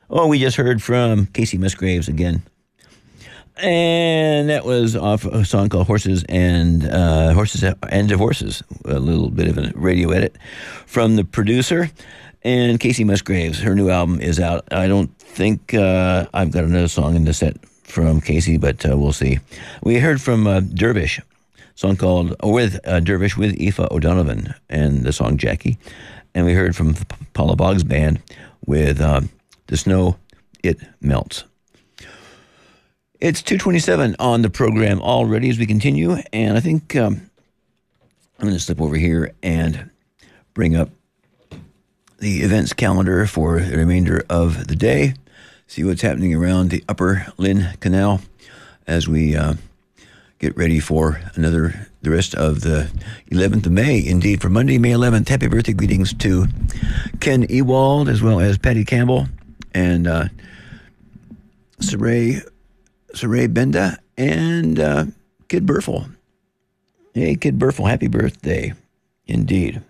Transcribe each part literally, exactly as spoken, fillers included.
Oh, we just heard from Casey Musgraves again. And that was off a song called Horses and uh, Horses and Divorces, a little bit of a radio edit from the producer. And Casey Musgraves, her new album is out. I don't think uh, I've got another song in the set from Casey, but uh, we'll see. We heard from uh, Dervish, a song called, or with uh, Dervish with Aoife O'Donovan, and the song Jackie. And we heard from Paula Boggs Band with uh, The Snow, It Melts. It's two twenty-seven on the program already as we continue, and I think um, I'm going to slip over here and bring up the events calendar for the remainder of the day, see what's happening around the Upper Lynn Canal as we uh, get ready for another, the rest of the eleventh of May. Indeed, for Monday, May eleventh, happy birthday greetings to Ken Ewald as well as Patty Campbell and uh, Saray Saray Benda and uh, Kid Burfel. Hey, Kid Burfel, happy birthday, indeed.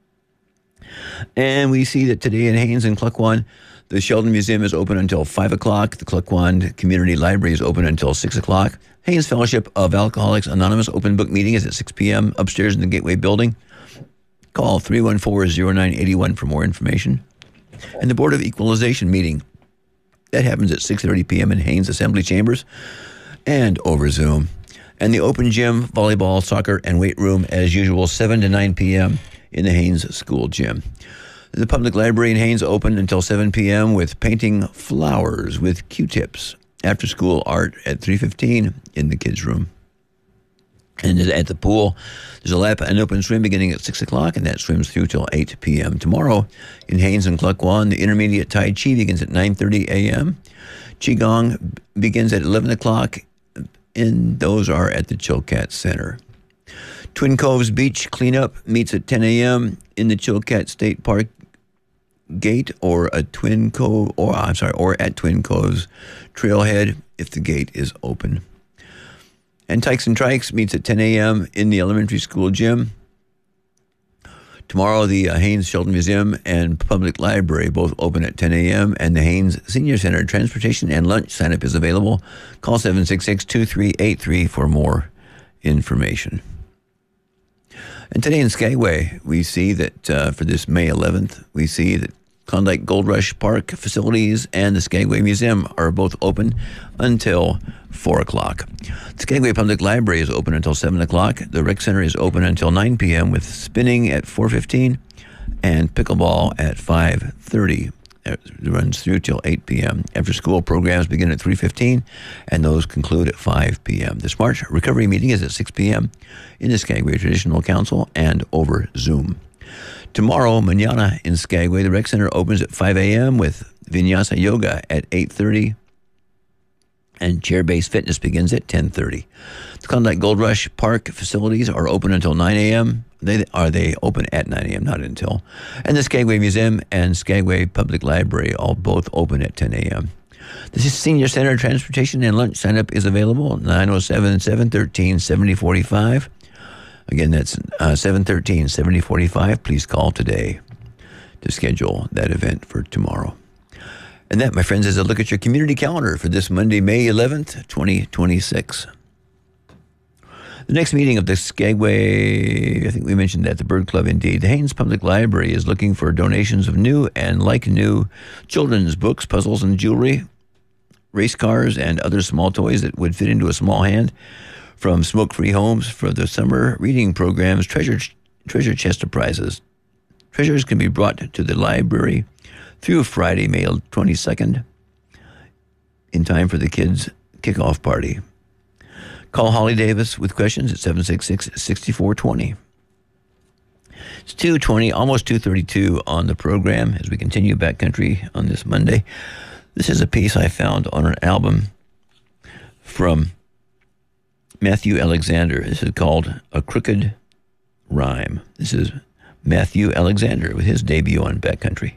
And we see that today in Haines and Cluckwan, the Sheldon Museum is open until five o'clock. The Cluckwan Community Library is open until six o'clock. Haines Fellowship of Alcoholics Anonymous open book meeting is at six p.m. upstairs in the Gateway Building. Call three one four, zero nine eight one for more information. And the Board of Equalization meeting, that happens at six thirty p.m. in Haines Assembly Chambers and over Zoom. And the open gym, volleyball, soccer, and weight room, as usual, seven to nine p.m. in the Haines School Gym. The public library in Haines open until seven p.m. with painting flowers with Q-tips. After school art at three fifteen in the kids' room. And at the pool, there's a lap and open swim beginning at six o'clock, and that swims through till eight p.m. Tomorrow, in Haines and Cluckwan, the intermediate Tai Chi begins at nine thirty a.m. Qigong begins at eleven o'clock, and those are at the Chilkat Center. Twin Coves Beach Cleanup meets at ten a.m. in the Chilkat State Park gate, or a Twin Cove, or I'm sorry, or at Twin Coves Trailhead if the gate is open. And Tykes and Trikes meets at ten a.m. in the elementary school gym. Tomorrow, the uh, Haines Sheldon Museum and Public Library both open at ten a.m. and the Haines Senior Center transportation and lunch sign-up is available. Call seven six six, two three eight three for more information. And today in Skagway, we see that uh, for this May eleventh, we see that Klondike Gold Rush Park facilities and the Skagway Museum are both open until four o'clock. The Skagway Public Library is open until seven o'clock. The Rec Center is open until nine p.m. with spinning at four fifteen and pickleball at five thirty. It runs through till eight p.m. After school programs begin at three fifteen and those conclude at five p.m. The Smart Recovery meeting is at six p.m. in the Skagway Traditional Council and over Zoom. Tomorrow, mañana in Skagway, the Rec Center opens at five a.m. with Vinyasa Yoga at eight thirty, and chair-based fitness begins at ten thirty. The Klondike Gold Rush Park facilities are open until nine a.m. They are they open at nine a.m., not until. And the Skagway Museum and Skagway Public Library all both open at ten a.m. The Senior Center transportation and lunch sign-up is available, nine oh seven, seven one three, seven oh four five. Again, that's uh, seven one three, seven oh four five. Please call today to schedule that event for tomorrow. And that, my friends, is a look at your community calendar for this Monday, May eleventh, twenty twenty-six. The next meeting of the Skagway, I think we mentioned that, the Bird Club, indeed. The Haines Public Library is looking for donations of new and like-new children's books, puzzles, and jewelry, race cars, and other small toys that would fit into a small hand from smoke-free homes for the summer reading program's treasure, treasure chest of prizes. Treasures can be brought to the library through Friday, May twenty-second, in time for the kids' kickoff party. Call Holly Davis with questions at seven six six, six four two zero. It's two twenty, almost two thirty-two on the program as we continue Backcountry on this Monday. This is a piece I found on an album from Matthew Alexander. This is called A Crooked Rhyme. This is Matthew Alexander with his debut on Backcountry.